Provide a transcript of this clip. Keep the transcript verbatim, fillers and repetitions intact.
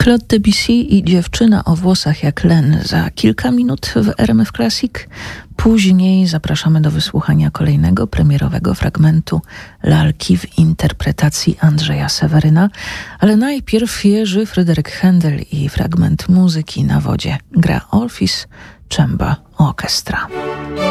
Claude Debussy i Dziewczyna o włosach jak len za kilka minut w R M F Classic. Później zapraszamy do wysłuchania kolejnego premierowego fragmentu lalki w interpretacji Andrzeja Seweryna, ale najpierw Jerzy Fryderyk Händel i fragment muzyki na wodzie. Gra Orpheus Chamber Orchestra.